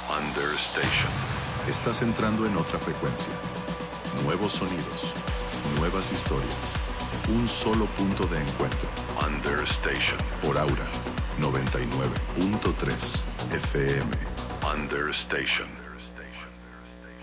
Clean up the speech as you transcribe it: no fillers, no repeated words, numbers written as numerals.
Understation. Estás entrando en otra frecuencia. Nuevos sonidos, nuevas historias. Un solo punto de encuentro. Understation. Por Aura 99.3 FM. Understation.